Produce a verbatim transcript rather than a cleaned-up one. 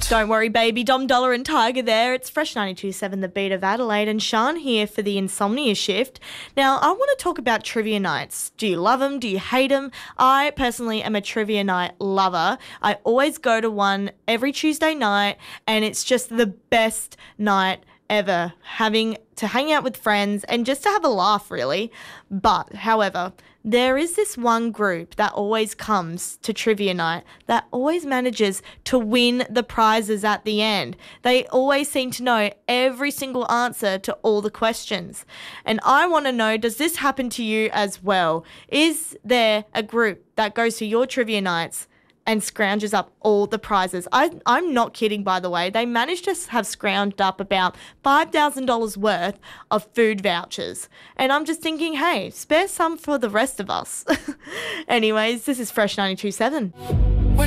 Don't worry, baby. Dom Dollar and Tiger there. It's Fresh ninety-two point seven, the beat of Adelaide, and Sean here for the Insomnia Shift. Now, I want to talk about trivia nights. Do you love them? Do you hate them? I personally am a trivia night lover. I always go to one every Tuesday night, and it's just the best night ever, having to hang out with friends and just to have a laugh, really. But, however, there is this one group that always comes to trivia night that always manages to win the prizes at the end. They always seem to know every single answer to all the questions. And I want to know, does this happen to you as well? Is there a group that goes to your trivia nights and scrounges up all the prizes? I, I'm not kidding, by the way. They managed to have scrounged up about five thousand dollars worth of food vouchers. And I'm just thinking, hey, spare some for the rest of us. Anyways, this is Fresh ninety-two point seven.